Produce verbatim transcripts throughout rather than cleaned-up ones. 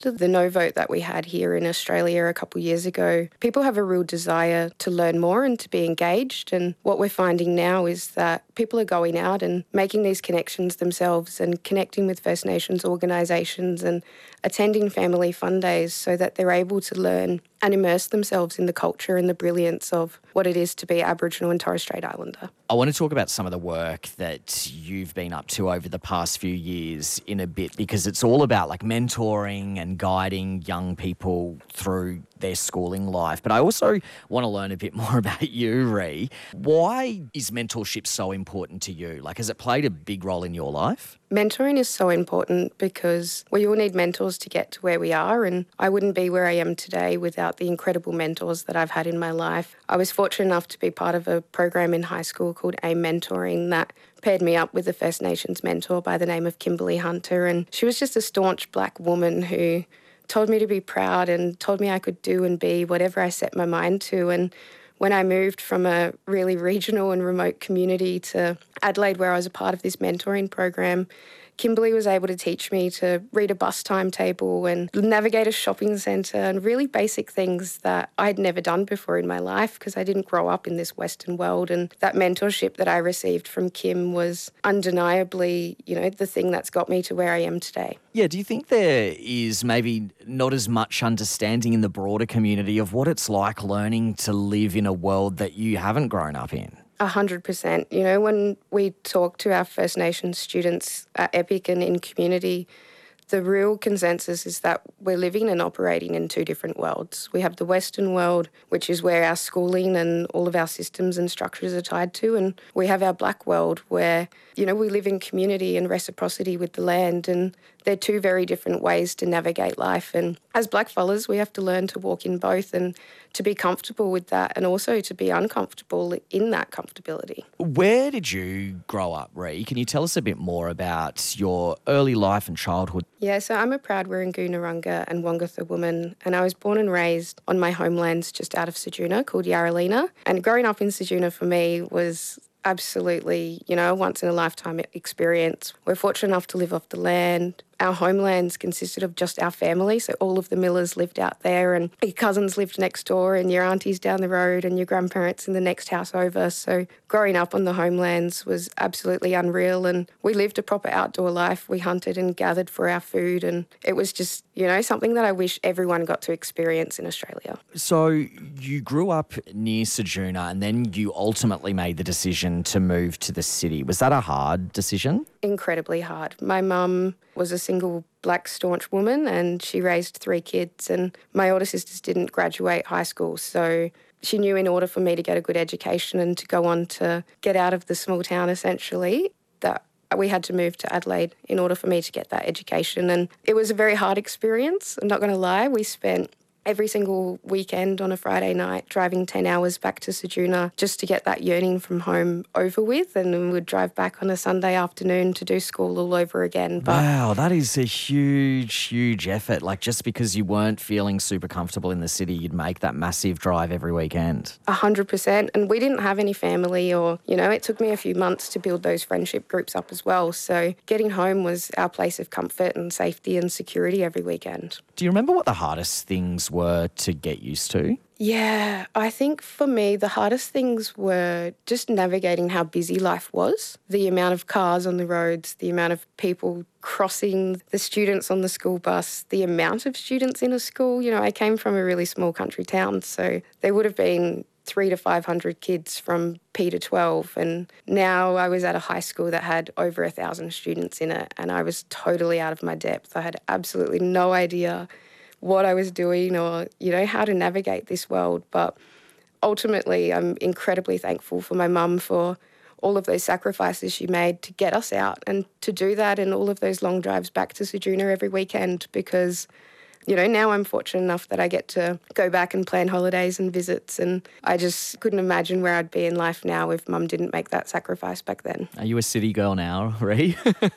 The no vote that we had here in Australia a couple of years ago, people have a real desire to learn more and to be engaged. And what we're finding now is that people are going out and making these connections themselves and connecting with First Nations organisations and attending family fun days so that they're able to learn and immerse themselves in the culture and the brilliance of what it is to be Aboriginal and Torres Strait Islander. I want to talk about some of the work that you've been up to over the past few years in a bit, because it's all about like mentoring and guiding young people through their schooling life. But I also want to learn a bit more about you, Ree. Why is mentorship so important to you? Like, has it played a big role in your life? Mentoring is so important because we all need mentors to get to where we are, and I wouldn't be where I am today without the incredible mentors that I've had in my life. I was fortunate enough to be part of a program in high school called AIM Mentoring that paired me up with a First Nations mentor by the name of Kimberly Hunter, and she was just a staunch black woman who told me to be proud and told me I could do and be whatever I set my mind to. And when I moved from a really regional and remote community to Adelaide, where I was a part of this mentoring program, Kimberly was able to teach me to read a bus timetable and navigate a shopping centre and really basic things that I'd never done before in my life because I didn't grow up in this Western world. And that mentorship that I received from Kim was undeniably, you know, the thing that's got me to where I am today. Yeah, do you think there is maybe not as much understanding in the broader community of what it's like learning to live in a world that you haven't grown up in? A hundred percent. You know, when we talk to our First Nations students at EPIC and in community, the real consensus is that we're living and operating in two different worlds. We have the Western world, which is where our schooling and all of our systems and structures are tied to, and we have our black world where, you know, we live in community and reciprocity with the land, and they're two very different ways to navigate life. And as blackfellas, we have to learn to walk in both and to be comfortable with that and also to be uncomfortable in that comfortability. Where did you grow up, Ree? Can you tell us a bit more about your early life and childhood? Yeah, so I'm a proud Wirangu Narungga and Wongatha woman, and I was born and raised on my homelands just out of Ceduna called Yarralina. And growing up in Ceduna for me was absolutely, you know, a once-in-a-lifetime experience. We're fortunate enough to live off the land. Our homelands consisted of just our family, so all of the Millers lived out there and your cousins lived next door and your aunties down the road and your grandparents in the next house over. So growing up on the homelands was absolutely unreal, and we lived a proper outdoor life. We hunted and gathered for our food, and it was just, you know, something that I wish everyone got to experience in Australia. So you grew up near Ceduna and then you ultimately made the decision to move to the city. Was that a hard decision? Incredibly hard. My mum was a single black staunch woman and she raised three kids, and my older sisters didn't graduate high school, so she knew in order for me to get a good education and to go on to get out of the small town essentially, that we had to move to Adelaide in order for me to get that education. And it was a very hard experience, I'm not going to lie. We spent every single weekend on a Friday night driving ten hours back to Ceduna just to get that yearning from home over with, and then we'd drive back on a Sunday afternoon to do school all over again. But wow, that is a huge, huge effort. Like, just because you weren't feeling super comfortable in the city, you'd make that massive drive every weekend. A hundred percent. And we didn't have any family, or, you know, it took me a few months to build those friendship groups up as well. So getting home was our place of comfort and safety and security every weekend. Do you remember what the hardest things were to get used to? Yeah, I think for me, the hardest things were just navigating how busy life was, the amount of cars on the roads, the amount of people crossing, the students on the school bus, the amount of students in a school. You know, I came from a really small country town, so there would have been three to five hundred kids from P to twelve, and now I was at a high school that had over a thousand students in it, and I was totally out of my depth. I had absolutely no idea what I was doing or, you know, how to navigate this world. But ultimately, I'm incredibly thankful for my mum for all of those sacrifices she made to get us out and to do that, and all of those long drives back to Ceduna every weekend, because, you know, now I'm fortunate enough that I get to go back and plan holidays and visits, and I just couldn't imagine where I'd be in life now if Mum didn't make that sacrifice back then. Are you a city girl now, Ree?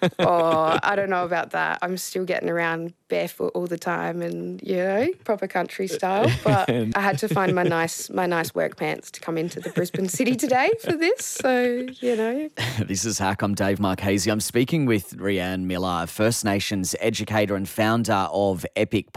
Oh, I don't know about that. I'm still getting around barefoot all the time and, you know, proper country style. But I had to find my nice my nice work pants to come into the Brisbane city today for this. So, you know. This is Hack. I'm Dave Marchese. I'm speaking with Rhianne Miller, First Nations educator and founder of EPIC